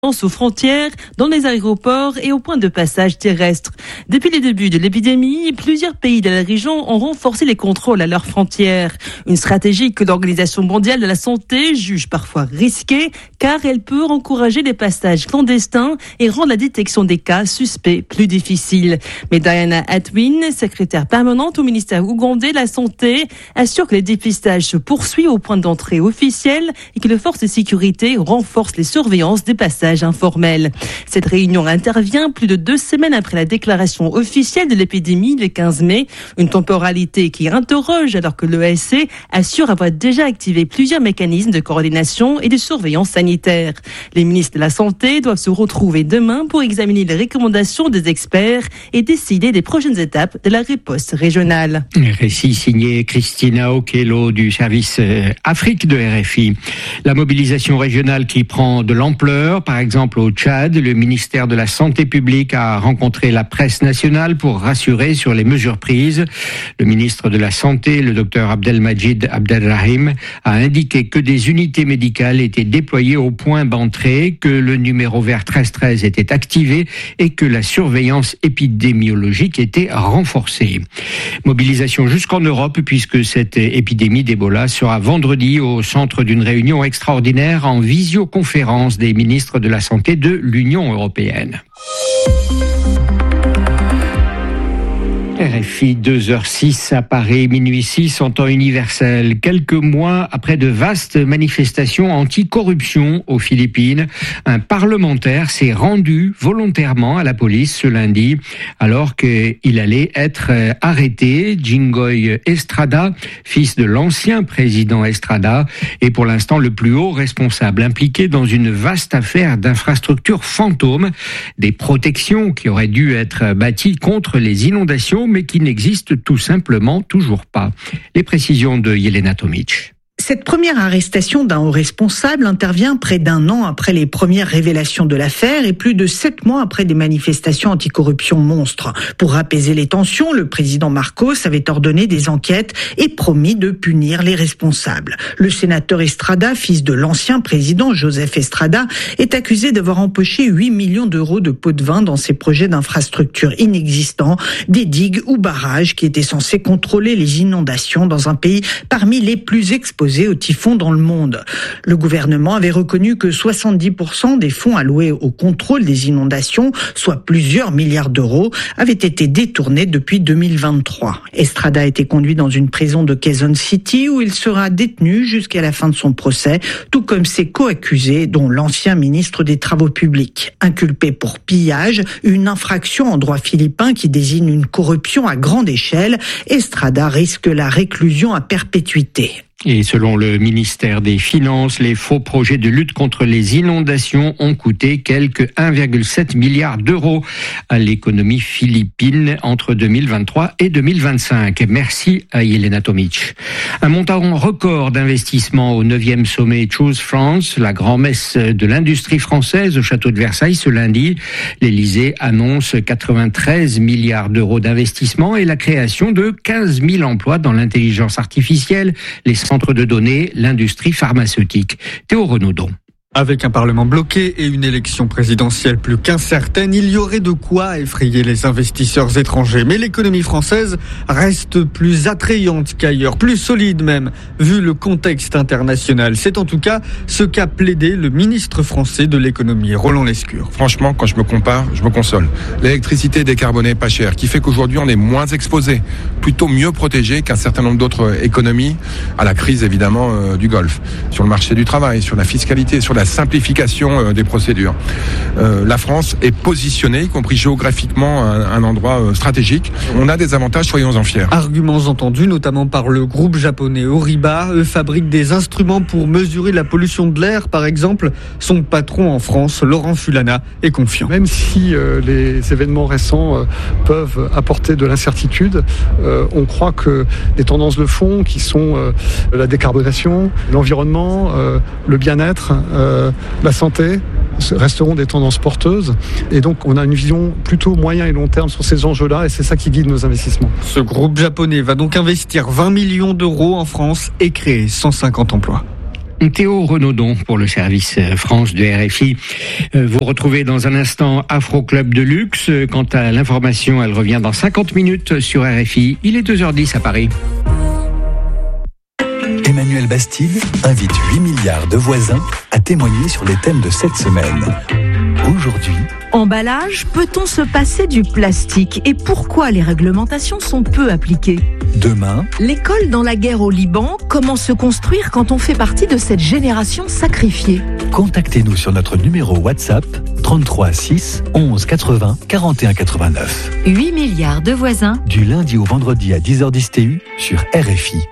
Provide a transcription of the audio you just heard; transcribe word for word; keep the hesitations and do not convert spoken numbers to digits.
aux frontières, dans les aéroports et aux points de passage terrestres. Depuis le début de l'épidémie, plusieurs pays de la région ont renforcé les contrôles à leurs frontières. Une stratégie que l'Organisation mondiale de la santé juge parfois risquée, car elle peut encourager les passages clandestins et rendre la détection des cas suspects plus difficile. Mais Diana Atwin, secrétaire permanente au ministère ougandais de la Santé, assure que les dépistages se poursuivent au point d'entrée officiel et que les forces de sécurité renforcent les surveillances des passages informels. Cette réunion intervient plus de deux semaines après la déclaration officielle de l'épidémie le quinze mai, une temporalité qui interroge alors que l'E S C assure avoir déjà activé plusieurs mécanismes de coordination et de surveillance sanitaire. Les ministres de la Santé doivent se retrouver demain pour examiner les recommandations des experts et décider des prochaines étapes de la riposte régionale. Récit signé Christina Okello du service Afrique de R F I. La mobilisation régionale qui prend de l'ampleur, par exemple au Tchad, le ministère de la Santé publique a rencontré la presse nationale pour rassurer sur les mesures prises. Le ministre de la Santé, le docteur Abdelmajid Abdelrahim, a indiqué que des unités médicales étaient déployées au point d'entrée, que le numéro vert treize treize était activé et que la surveillance épidémiologique était renforcée. Mobilisation jusqu'en Europe puisque cette épidémie d'Ebola sera vendredi au centre d'une réunion extraordinaire en visioconférence des ministres de la Santé de l'Union européenne. R F I deux heures six à Paris, minuit six en temps universel. Quelques mois après de vastes manifestations anti-corruption aux Philippines, un parlementaire s'est rendu volontairement à la police ce lundi alors qu'il allait être arrêté. Jinggoy Estrada, fils de l'ancien président Estrada, est pour l'instant le plus haut responsable impliqué dans une vaste affaire d'infrastructures fantômes, des protections qui auraient dû être bâties contre les inondations mais qui n'existent tout simplement toujours pas. Les précisions de Yelena Tomic. Cette première arrestation d'un haut responsable intervient près d'un an après les premières révélations de l'affaire et plus de sept mois après des manifestations anticorruption monstres. Pour apaiser les tensions, le président Marcos avait ordonné des enquêtes et promis de punir les responsables. Le sénateur Estrada, fils de l'ancien président Joseph Estrada, est accusé d'avoir empoché huit millions d'euros de pots de vin dans ses projets d'infrastructures inexistants, des digues ou barrages qui étaient censés contrôler les inondations dans un pays parmi les plus exposés au typhon dans le monde. Le gouvernement avait reconnu que soixante-dix pour cent des fonds alloués au contrôle des inondations, soit plusieurs milliards d'euros, avaient été détournés depuis deux mille vingt-trois. Estrada a été conduit dans une prison de Quezon City où il sera détenu jusqu'à la fin de son procès, tout comme ses co-accusés, dont l'ancien ministre des Travaux publics. Inculpé pour pillage, une infraction en droit philippin qui désigne une corruption à grande échelle, Estrada risque la réclusion à perpétuité. Et selon le ministère des Finances, les faux projets de lutte contre les inondations ont coûté quelque un virgule sept milliard d'euros à l'économie philippine entre deux mille vingt-trois et deux mille vingt-cinq. Merci à Yelena Tomic. Un montant record d'investissement au neuvième sommet Choose France, la grand-messe de l'industrie française au château de Versailles ce lundi. L'Élysée annonce quatre-vingt-treize milliards d'euros d'investissement et la création de quinze mille emplois dans l'intelligence artificielle, les centres de données, l'industrie pharmaceutique. Théo Renaudon. Avec un Parlement bloqué et une élection présidentielle plus qu'incertaine, il y aurait de quoi effrayer les investisseurs étrangers. Mais l'économie française reste plus attrayante qu'ailleurs, plus solide même, vu le contexte international. C'est en tout cas ce qu'a plaidé le ministre français de l'économie, Roland Lescure. Franchement, quand je me compare, je me console. L'électricité décarbonée pas chère, qui fait qu'aujourd'hui on est moins exposé, plutôt mieux protégé qu'un certain nombre d'autres économies, à la crise évidemment euh, du Golfe, sur le marché du travail, sur la fiscalité, sur la la simplification des procédures. Euh, la France est positionnée, y compris géographiquement, à un endroit stratégique. On a des avantages, soyons-en fiers. Arguments entendus notamment par le groupe japonais Oriba. Eux fabriquent des instruments pour mesurer la pollution de l'air, par exemple. Son patron en France, Laurent Fulana, est confiant. Même si euh, les événements récents euh, peuvent apporter de l'incertitude, euh, on croit que les tendances de fond, qui sont euh, la décarbonation, l'environnement, euh, le bien-être, euh, la santé, resteront des tendances porteuses. Et donc, on a une vision plutôt moyen et long terme sur ces enjeux-là, et c'est ça qui guide nos investissements. Ce groupe japonais va donc investir vingt millions d'euros en France et créer cent cinquante emplois. Théo Renaudon pour le service France de R F I. Vous retrouvez dans un instant Afro Club de Luxe. Quant à l'information, elle revient dans cinquante minutes sur R F I. Il est deux heures dix à Paris. Emmanuel Bastide invite huit milliards de voisins à témoigner sur les thèmes de cette semaine. Aujourd'hui, emballage, peut-on se passer du plastique et pourquoi les réglementations sont peu appliquées? Demain, l'école dans la guerre au Liban, comment se construire quand on fait partie de cette génération sacrifiée? Contactez-nous sur notre numéro WhatsApp trente-trois six onze quatre-vingts quarante et un quatre-vingt-neuf. huit milliards de voisins. Du lundi au vendredi à dix heures dix T U sur R F I.